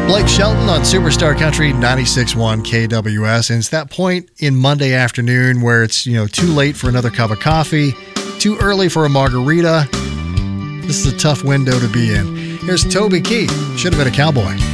Blake Shelton on Superstar Country 96.1 KWS. And it's that point in Monday afternoon where it's, too late for another cup of coffee, too early for a margarita. This is a tough window to be in. Here's Toby Keith. Should have been a cowboy.